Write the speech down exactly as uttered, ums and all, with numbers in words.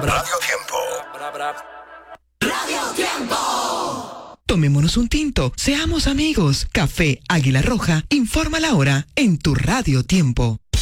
Radio Tiempo. Radio Tiempo. Tomémonos un tinto, seamos amigos. Café Águila Roja informa la hora en tu Radio Tiempo.